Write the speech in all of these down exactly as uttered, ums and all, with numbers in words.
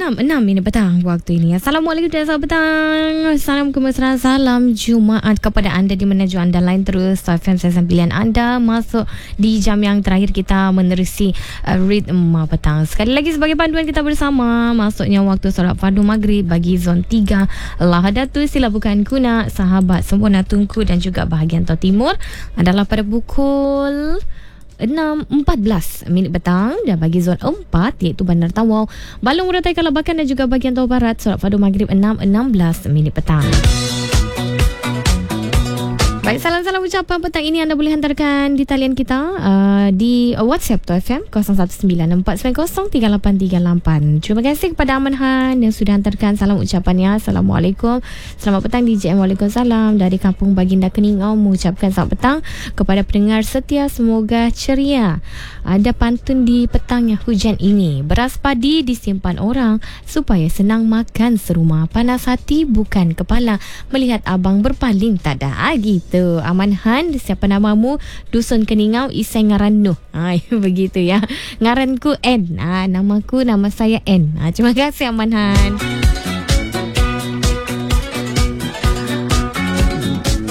enam, enam minit petang waktu ini. Assalamualaikum dan selamat petang. Salam kemesraan, salam Jumaat kepada anda di mana jua anda lain terus. F M sembilan pilihan anda masuk di jam yang terakhir kita menerusi uh, ritma petang. Sekali lagi sebagai panduan kita bersama, masuknya waktu solat fardu maghrib bagi zon tiga Lahadatu Sila Bukan Kuna, sahabat sempurna Tunku dan juga bahagian Tau Timur adalah pada pukul enam empat belas minit petang, dan bagi zon empat iaitu Bandar Tawau, Balong Muratai Kalabakan dan juga bahagian Tau Barat solat fardu maghrib enam enam belas minit petang. Baik, salam-salam ucapan petang ini anda boleh hantarkan di talian kita uh, di uh, WhatsApp Tau F M kosong satu sembilan empat sembilan kosong tiga lapan tiga lapan. Terima kasih kepada Aman Han yang sudah hantarkan salam ucapannya. Assalamualaikum, selamat petang D J M. Waalaikumsalam. Dari Kampung Baginda Keningau mengucapkan selamat petang kepada pendengar setia, semoga ceria. Ada pantun di petang yang hujan ini: beras padi disimpan orang supaya senang makan serumah, panas hati bukan kepala melihat abang berpaling tak ada. Gitu Aman Han, siapa namamu? Dusun Keningau, Isai Ngaran Nuh. Ha, begitu ya. Ngaranku N. Ha, namaku, nama saya N. Ha, terima kasih Aman Han.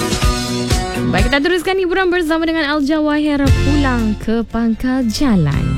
Baik, kita teruskan hiburan bersama dengan Al Jawahir, Pulang ke Pangkal Jalan.